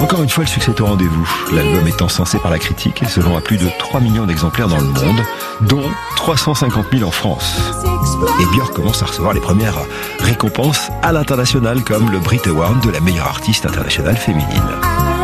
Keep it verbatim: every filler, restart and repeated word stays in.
Encore une fois, le succès est au rendez-vous. L'album est encensé par la critique et se vend à plus de trois millions d'exemplaires dans le monde, dont trois cent cinquante mille en France. Et Björk commence à recevoir les premières récompenses à l'international, comme le Brit Award de la meilleure artiste internationale féminine.